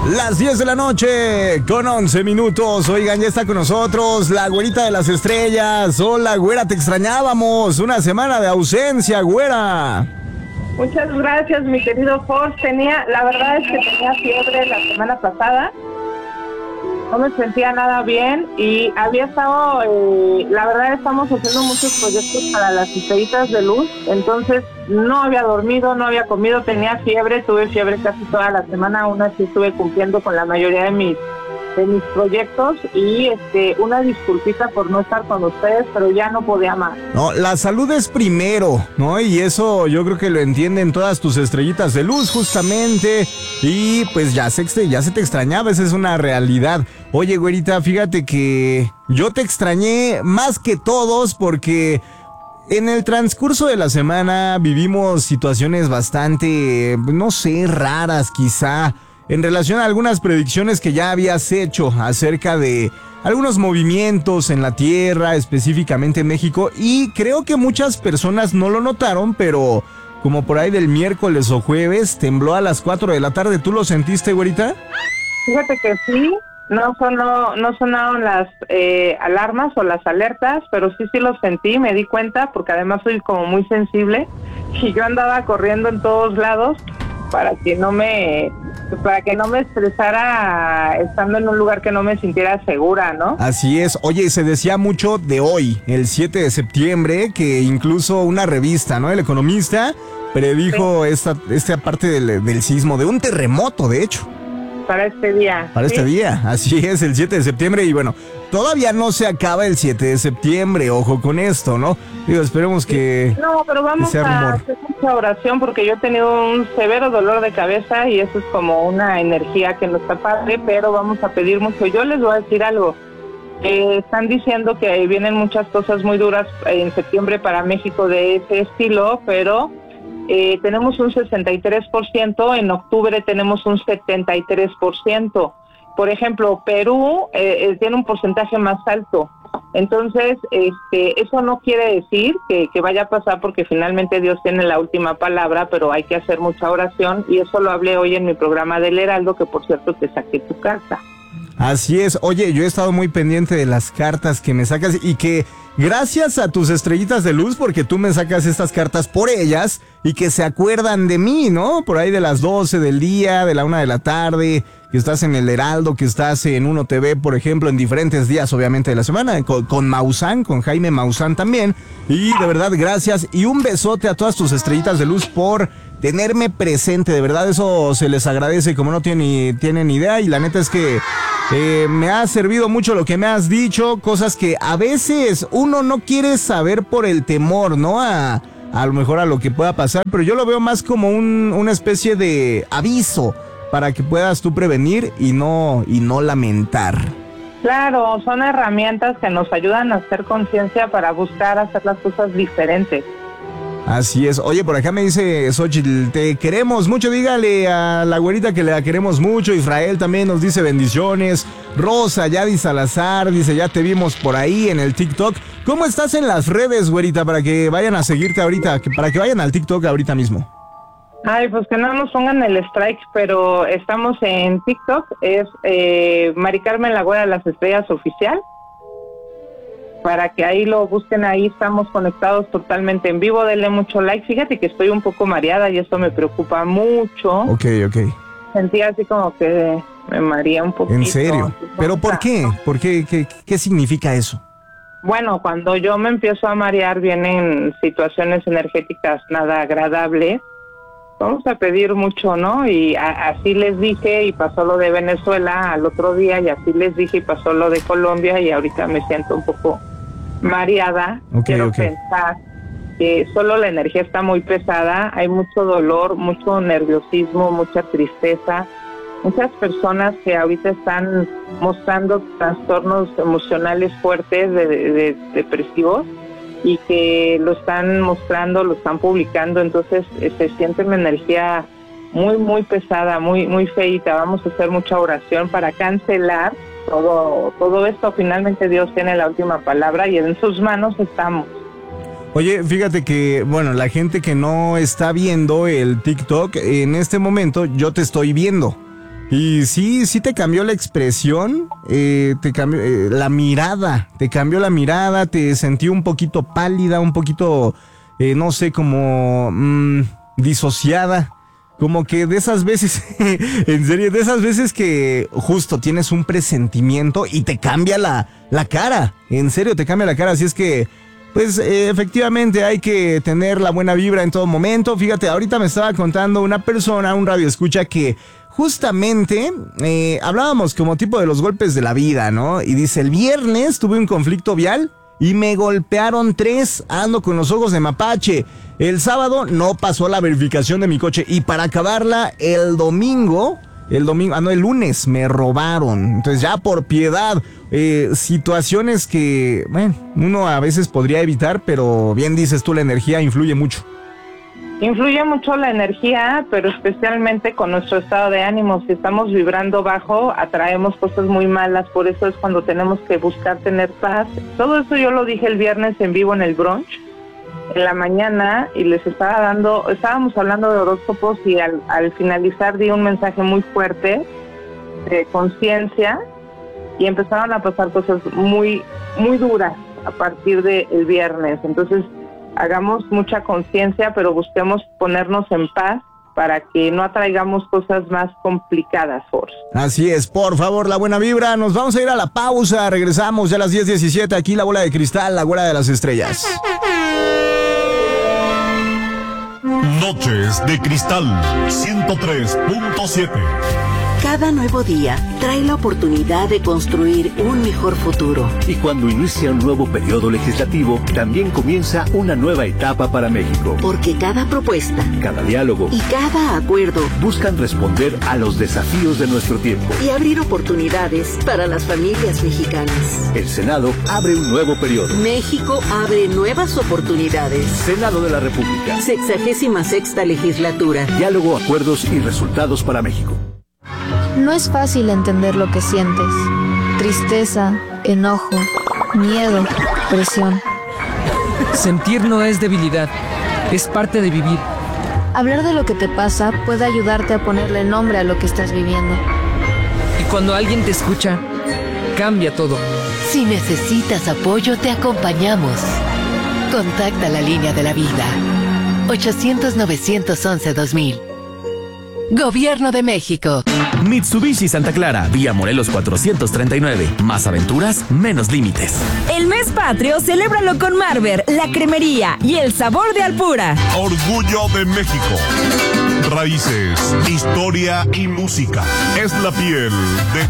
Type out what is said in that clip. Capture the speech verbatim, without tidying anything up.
Las diez de la noche con once minutos. Oigan, ya está con nosotros la güerita de las estrellas. Hola, güera, te extrañábamos. Una semana de ausencia, güera. Muchas gracias, mi querido Jorge. Tenía, la verdad es que tenía fiebre la semana pasada. No me sentía nada bien y había estado, eh, la verdad estamos haciendo muchos proyectos para las estrellitas de luz, entonces no había dormido, no había comido, tenía fiebre, tuve fiebre casi toda la semana, aún así estuve cumpliendo con la mayoría de mis de mis proyectos y este una disculpita por no estar con ustedes, pero ya no podía más. No, la salud es primero, ¿no? Y eso yo creo que lo entienden todas tus estrellitas de luz justamente, y pues ya se, ya se te extrañaba, esa es una realidad. Oye, güerita, fíjate que yo te extrañé más que todos porque en el transcurso de la semana vivimos situaciones bastante, no sé, raras quizá, en relación a algunas predicciones que ya habías hecho acerca de algunos movimientos en la Tierra, específicamente en México, y creo que muchas personas no lo notaron, pero como por ahí del miércoles o jueves tembló a las cuatro de la tarde. ¿Tú lo sentiste, güerita? Fíjate que sí, no sonó, no sonaron las eh, alarmas o las alertas, pero sí, sí lo sentí, me di cuenta, porque además soy como muy sensible, y yo andaba corriendo en todos lados para que no me para que no me estresara estando en un lugar que no me sintiera segura, ¿no? Así es. Oye, se decía mucho de hoy, el siete de septiembre, que incluso una revista, ¿no? El Economista predijo sí. esta esta parte del, del sismo, de un terremoto, de hecho. Para este día. Para ¿sí? este día, así es, el siete de septiembre. Y bueno, todavía no se acaba el siete de septiembre, ojo con esto, ¿no? Digo, esperemos que No, pero vamos a hacer mucha oración porque yo he tenido un severo dolor de cabeza y eso es como una energía que no está padre, pero vamos a pedir mucho. Yo les voy a decir algo. Eh, están diciendo que vienen muchas cosas muy duras en septiembre para México de ese estilo, pero Eh, tenemos un sesenta y tres por ciento, en octubre tenemos un setenta y tres por ciento. Por ejemplo, Perú eh, tiene un porcentaje más alto. Entonces, este, eso no quiere decir que, que vaya a pasar porque finalmente Dios tiene la última palabra, pero hay que hacer mucha oración y eso lo hablé hoy en mi programa del Heraldo, que por cierto te saqué tu carta. Así es. Oye, yo he estado muy pendiente de las cartas que me sacas y que gracias a tus estrellitas de luz, porque tú me sacas estas cartas por ellas y que se acuerdan de mí, ¿no? Por ahí de las doce del día, de la una de la tarde, que estás en el Heraldo, que estás en Uno T V, por ejemplo, en diferentes días, obviamente, de la semana, con, con Maussan, con Jaime Maussan también. Y de verdad, gracias. Y un besote a todas tus estrellitas de luz por tenerme presente. De verdad, eso se les agradece como no tienen, tienen idea. Y la neta es que eh, me ha servido mucho lo que me has dicho, cosas que a veces uno no quiere saber por el temor, ¿no? A, a lo mejor a lo que pueda pasar, pero yo lo veo más como un, una especie de aviso para que puedas tú prevenir y no, y no lamentar. Claro, son herramientas que nos ayudan a hacer conciencia para buscar hacer las cosas diferentes. Así es. Oye, por acá me dice Xochitl, te queremos mucho, dígale a la güerita que la queremos mucho. Israel también nos dice bendiciones. Rosa Yadi Salazar dice, ya te vimos por ahí en el TikTok. ¿Cómo estás en las redes, güerita, para que vayan a seguirte ahorita, que, para que vayan al TikTok ahorita mismo? Ay, pues que no nos pongan el strike, pero estamos en TikTok, es eh, Mari Carmen la Güera de las Estrellas Oficial. Para que ahí lo busquen, ahí estamos conectados totalmente en vivo, denle mucho like. Fíjate que estoy un poco mareada y eso me preocupa mucho. Ok, ok. Sentí así como que me mareé un poquito. ¿En serio? ¿Pero por qué? ¿Por qué? ¿Qué, qué significa eso? Bueno, cuando yo me empiezo a marear vienen situaciones energéticas nada agradables. Vamos a pedir mucho, ¿no? Y a, así les dije y pasó lo de Venezuela al otro día y así les dije y pasó lo de Colombia y ahorita me siento un poco mareada. Okay, Quiero okay. pensar que solo la energía está muy pesada, hay mucho dolor, mucho nerviosismo, mucha tristeza, muchas personas que ahorita están mostrando trastornos emocionales fuertes, de, de, de, depresivos, y que lo están mostrando, lo están publicando, entonces eh, se siente una energía muy, muy pesada, muy, muy feita. Vamos a hacer mucha oración para cancelar todo, todo esto. Finalmente Dios tiene la última palabra y en sus manos estamos. Oye, fíjate que, bueno, la gente que no está viendo el TikTok, en este momento yo te estoy viendo. Y sí, sí te cambió la expresión, eh, te cambió eh, la mirada, te cambió la mirada, te sentí un poquito pálida, un poquito, eh, no sé, como mmm, disociada. Como que de esas veces, en serio, de esas veces que justo tienes un presentimiento y te cambia la, la cara. En serio, te cambia la cara. Así es que, pues, eh, efectivamente hay que tener la buena vibra en todo momento. Fíjate, ahorita me estaba contando una persona, un radioescucha, que justamente eh, hablábamos como tipo de los golpes de la vida, ¿no? Y dice, el viernes tuve un conflicto vial y me golpearon tres, ando con los ojos de mapache. El sábado no pasó la verificación de mi coche y para acabarla, el domingo, el domingo, ah no, el lunes me robaron. Entonces ya por piedad, eh, situaciones que, bueno, uno a veces podría evitar, pero bien dices tú, la energía influye mucho. Influye mucho la energía, pero especialmente con nuestro estado de ánimo. Si estamos vibrando bajo, atraemos cosas muy malas. Por eso es cuando tenemos que buscar tener paz. Todo eso yo lo dije el viernes en vivo en el brunch, en la mañana, y les estaba dando, estábamos hablando de horóscopos y al, al finalizar di un mensaje muy fuerte de conciencia y empezaron a pasar cosas muy, muy duras a partir del viernes. Entonces, hagamos mucha conciencia, pero busquemos ponernos en paz para que no atraigamos cosas más complicadas, Force. Así es, por favor, la buena vibra. Nos vamos a ir a la pausa, regresamos ya a las diez diecisiete, aquí la bola de cristal, la güera de las estrellas. Noches de Cristal ciento tres punto siete. Cada nuevo día trae la oportunidad de construir un mejor futuro. Y cuando inicia un nuevo periodo legislativo, también comienza una nueva etapa para México. Porque cada propuesta, cada diálogo y cada acuerdo buscan responder a los desafíos de nuestro tiempo y abrir oportunidades para las familias mexicanas. El Senado abre un nuevo periodo. México abre nuevas oportunidades. Senado de la República. Sexagésima sexta legislatura. Diálogo, acuerdos y resultados para México. No es fácil entender lo que sientes. Tristeza, enojo, miedo, presión. Sentir no es debilidad, es parte de vivir. Hablar de lo que te pasa puede ayudarte a ponerle nombre a lo que estás viviendo. Y cuando alguien te escucha, cambia todo. Si necesitas apoyo, te acompañamos. Contacta la línea de la vida. ochocientos, novecientos once, dos mil. Gobierno de México. Mitsubishi Santa Clara, vía Morelos cuatrocientos treinta y nueve. Más aventuras, menos límites. El mes patrio, celébralo con Marber, la cremería y el sabor de Alpura. Orgullo de México. Raíces, historia y música. Es la piel de